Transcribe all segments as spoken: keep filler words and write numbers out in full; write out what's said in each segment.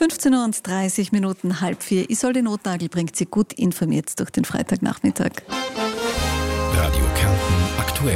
fünfzehn Uhr und dreißig Minuten, halb vier. Isolde Notnagel bringt Sie gut informiert durch den Freitagnachmittag. Radio Kärnten aktuell.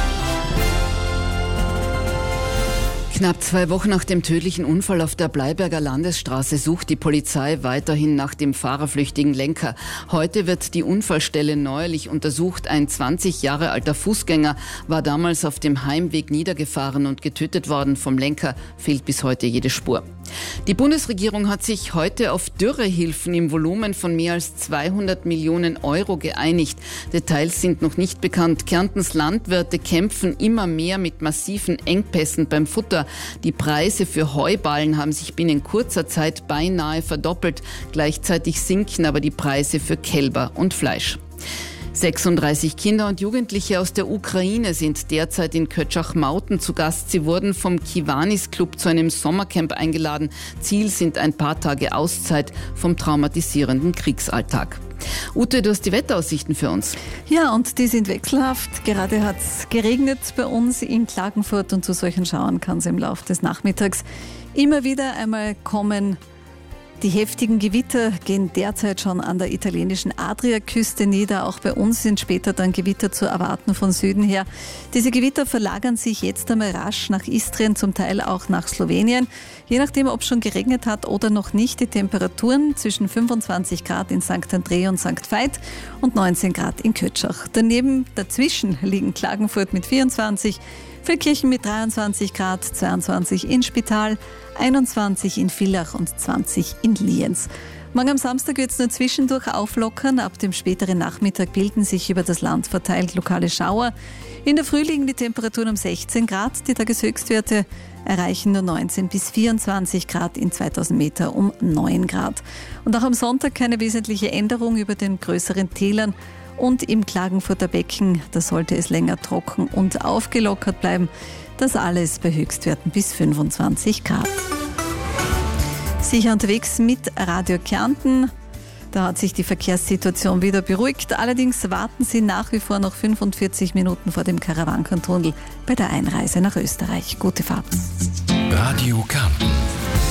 Knapp zwei Wochen nach dem tödlichen Unfall auf der Bleiberger Landesstraße sucht die Polizei weiterhin nach dem fahrerflüchtigen Lenker. Heute wird die Unfallstelle neuerlich untersucht. Ein zwanzig Jahre alter Fußgänger war damals auf dem Heimweg niedergefahren und getötet worden. Vom Lenker fehlt bis heute jede Spur. Die Bundesregierung hat sich heute auf Dürrehilfen im Volumen von mehr als zweihundert Millionen Euro geeinigt. Details sind noch nicht bekannt. Kärntens Landwirte kämpfen immer mehr mit massiven Engpässen beim Futter. Die Preise für Heuballen haben sich binnen kurzer Zeit beinahe verdoppelt. Gleichzeitig sinken aber die Preise für Kälber und Fleisch. sechsunddreißig Kinder und Jugendliche aus der Ukraine sind derzeit in Kötschach-Mauten zu Gast. Sie wurden vom Kiwanis-Club zu einem Sommercamp eingeladen. Ziel sind ein paar Tage Auszeit vom traumatisierenden Kriegsalltag. Ute, du hast die Wetteraussichten für uns. Ja, und die sind wechselhaft. Gerade hat es geregnet bei uns in Klagenfurt und zu solchen Schauern kann es im Laufe des Nachmittags immer wieder einmal kommen. Die heftigen Gewitter gehen derzeit schon an der italienischen Adriaküste nieder. Auch bei uns sind später dann Gewitter zu erwarten von Süden her. Diese Gewitter verlagern sich jetzt einmal rasch nach Istrien, zum Teil auch nach Slowenien. Je nachdem, ob es schon geregnet hat oder noch nicht, die Temperaturen zwischen fünfundzwanzig Grad in Sankt André und Sankt Veit und neunzehn Grad in Kötschach. Daneben, dazwischen liegen Klagenfurt mit vierundzwanzig, Feldkirchen mit dreiundzwanzig Grad, zweiundzwanzig in Spital, einundzwanzig in Villach und zwanzig in Lienz. Morgen am Samstag wird es nur zwischendurch auflockern. Ab dem späteren Nachmittag bilden sich über das Land verteilt lokale Schauer. In der Früh liegen die Temperaturen um sechzehn Grad. Die Tageshöchstwerte erreichen nur neunzehn bis vierundzwanzig Grad, in zweitausend Meter um neun Grad. Und auch am Sonntag keine wesentliche Änderung über den größeren Tälern. Und im Klagenfurter Becken, da sollte es länger trocken und aufgelockert bleiben. Das alles bei Höchstwerten bis fünfundzwanzig Grad. Sicher unterwegs mit Radio Kärnten. Da hat sich die Verkehrssituation wieder beruhigt. Allerdings warten Sie nach wie vor noch fünfundvierzig Minuten vor dem Karawankentunnel bei der Einreise nach Österreich. Gute Fahrt. Radio Kärnten.